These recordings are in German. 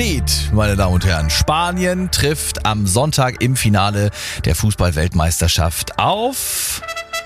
steht, meine Damen und Herren. Spanien trifft am Sonntag im Finale der Fußball-Weltmeisterschaft auf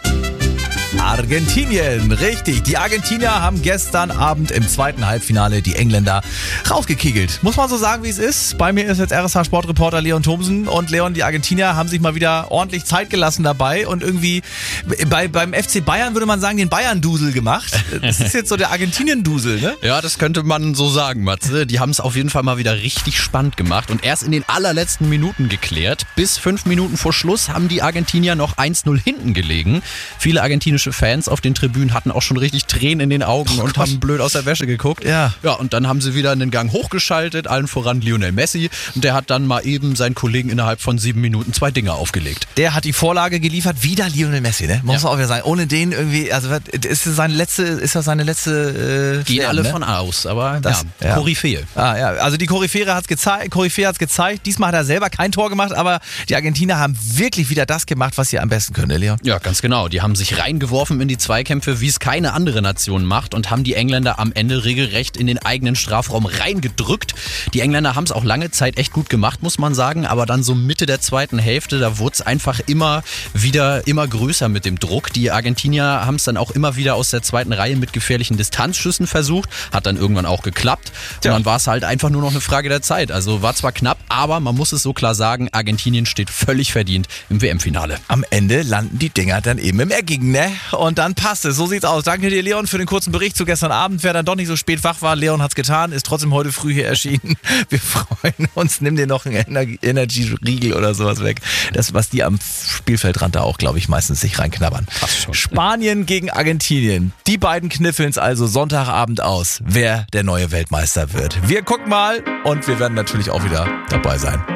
Argentinien. Richtig, die Argentinier haben gestern Abend im zweiten Halbfinale die Engländer rausgekegelt. Muss man so sagen, wie es ist. Bei mir ist jetzt RSH-Sportreporter Leon Thomsen. Und Leon, die Argentinier haben sich mal wieder ordentlich Zeit gelassen dabei und irgendwie beim FC Bayern würde man sagen, den Bayern-Dusel gemacht. Das ist jetzt so der Argentinien-Dusel, ne? Ja, das könnte man so sagen, Matze. Die haben es auf jeden Fall mal wieder richtig spannend gemacht und erst in den allerletzten Minuten geklärt. Bis 5 Minuten vor Schluss haben die Argentinier noch 1-0 hinten gelegen. Viele argentinische Fans auf den Tribünen hatten auch schon richtig Tränen in den Augen und haben blöd aus der Wäsche geguckt. Ja, und dann haben sie wieder einen Gang hochgeschaltet, allen voran Lionel Messi. Und der hat dann mal eben seinen Kollegen innerhalb von 7 Minuten 2 Dinger aufgelegt. Der hat die Vorlage geliefert, wieder Lionel Messi, ne? Muss man auch wieder sagen. Ohne den irgendwie, also ist das seine letzte Gehen WM, alle ne? von aus, aber Ja. Koryphäe. Also die Koryphäe hat's gezeigt. Diesmal hat er selber kein Tor gemacht, aber die Argentinier haben wirklich wieder das gemacht, was sie am besten können, ne, Leon? Ja, ganz genau. Die haben sich reingeworfen in die Zweikämpfe, wie es keine andere Nation macht und haben die Engländer am Ende regelrecht in den eigenen Strafraum reingedrückt. Die Engländer haben es auch lange Zeit echt gut gemacht, muss man sagen, aber dann so Mitte der zweiten Hälfte, da wurde es einfach immer größer mit dem Druck. Die Argentinier haben es dann auch immer wieder aus der zweiten Reihe mit gefährlichen Distanzschüssen versucht, hat dann irgendwann auch geklappt und dann war es halt einfach nur noch eine Frage der Zeit. Also war zwar knapp, aber man muss es so klar sagen, Argentinien steht völlig verdient im WM-Finale. Am Ende landen die Dinger dann eben im Eckingen, ne? Und dann passt es. So sieht's aus. Danke dir, Leon, für den kurzen Bericht zu gestern Abend. Wer dann doch nicht so spät wach war, Leon hat's getan, ist trotzdem heute früh hier erschienen. Wir freuen uns. Nimm dir noch einen Energy-Riegel oder sowas weg. Das, was die am Spielfeldrand da auch, glaube ich, meistens sich reinknabbern. Passt schon. Spanien gegen Argentinien. Die beiden kniffeln's also Sonntagabend aus, wer der neue Weltmeister wird. Wir gucken mal und wir werden natürlich auch wieder dabei sein.